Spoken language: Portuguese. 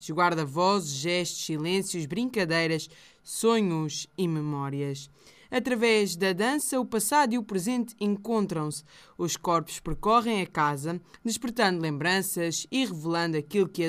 guarda vozes, gestos, silêncios, brincadeiras, sonhos e memórias. Através da dança, o passado e o presente encontram-se. Os corpos percorrem a casa, despertando lembranças e revelando aquilo que